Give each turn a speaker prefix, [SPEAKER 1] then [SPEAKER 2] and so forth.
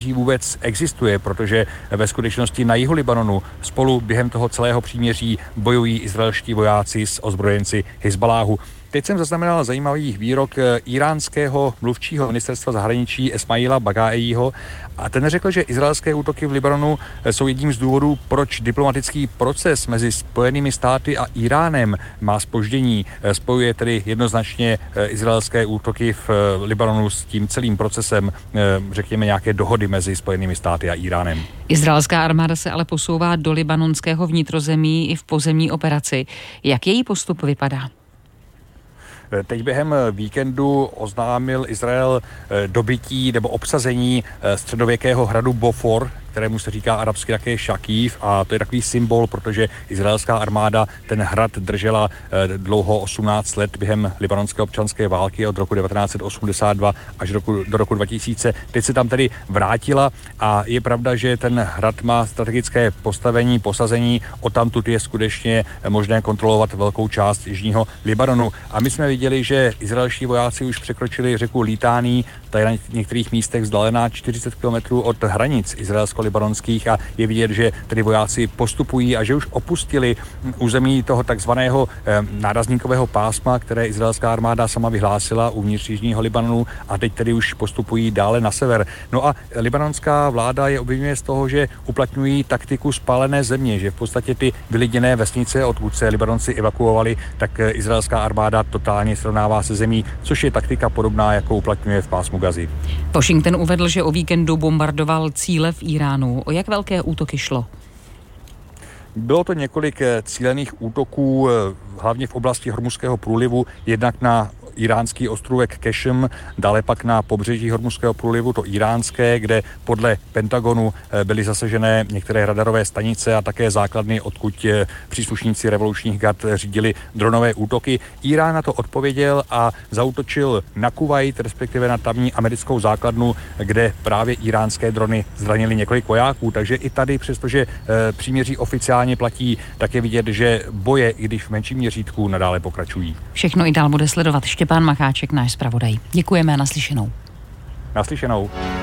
[SPEAKER 1] příměří vůbec existuje, protože ve skutečnosti na jihu Libanonu spolu během toho celého příměří bojují izraelští vojáci s ozbrojenci Hizbaláhu. Teď jsem zaznamenal zajímavý výrok iránského mluvčího ministerstva zahraničí Esmaila Bagáejího a ten řekl, že izraelské útoky v Libanonu jsou jedním z důvodů, proč diplomatický proces mezi Spojenými státy a Iránem má zpoždění. Spojuje tedy jednoznačně izraelské útoky v Libanonu s tím celým procesem, řekněme, nějaké dohody mezi Spojenými státy a Iránem.
[SPEAKER 2] Izraelská armáda se ale posouvá do libanonského vnitrozemí i v pozemní operaci. Jak její postup vypadá?
[SPEAKER 1] Teď během víkendu oznámil Izrael dobytí nebo obsazení středověkého hradu Bofor, kterému se říká arabsky také Šakív, a to je takový symbol, protože izraelská armáda ten hrad držela dlouho 18 let během libanonské občanské války od roku 1982 až do roku 2000. Teď se tam tedy vrátila a je pravda, že ten hrad má strategické postavení, posazení, odtamtud je skutečně možné kontrolovat velkou část jižního Libanonu. A my jsme viděli, že izraelští vojáci už překročili řeku Litání, ta je na některých místech vzdálená 40 km od hranic izraelsko-libanonských a je vidět, že tedy vojáci postupují a že už opustili území toho takzvaného nárazníkového pásma, které izraelská armáda sama vyhlásila uvnitř jižního Libanonu, a teď tedy už postupují dále na sever. No a libanonská vláda je obviňuje z toho, že uplatňují taktiku spálené země, že v podstatě ty vylidněné vesnice, odkud se Libanonci evakuovali, tak izraelská armáda totálně srovnává se zemí, což je taktika podobná, jakou uplatňuje v pásmu Gazy.
[SPEAKER 2] Washington uvedl, že o víkendu bombardoval cíle v Iránu. O jak velké útoky šlo?
[SPEAKER 1] Bylo to několik cílených útoků, hlavně v oblasti Hormuzského průlivu, jednak na iránský ostrůvek Kešm, dále pak na pobřeží Hormuzského průlivu, to iránské, kde podle Pentagonu byly zasažené některé radarové stanice a také základny, odkud příslušníci revolučních gard řídili dronové útoky. Irán na to odpověděl a zaútočil na Kuvajt, respektive na tamní americkou základnu, kde právě iránské drony zranily několik vojáků. Takže i tady, přestože příměří oficiálně platí, tak je vidět, že boje, i když v menším měřítku, nadále pokračují.
[SPEAKER 2] Všechno i dál bude sledovat Štěpán Macháček, náš zpravodaj. Děkujeme a naslyšenou.
[SPEAKER 1] Naslyšenou.